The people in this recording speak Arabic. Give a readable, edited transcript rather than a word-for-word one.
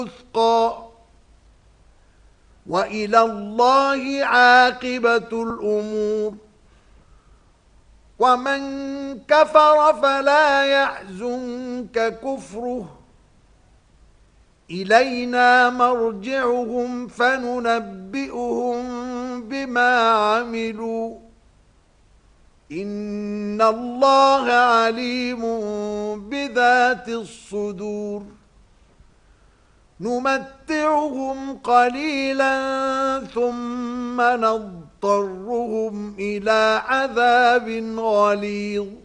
وثقا وإلى الله عاقبة الأمور ومن كفر فلا يحزنك كفره إلينا مرجعهم فننبئهم بما عملوا إن الله عليم بذات الصدور نمتعهم قليلا ثم نضطرهم إلى عذاب غليظ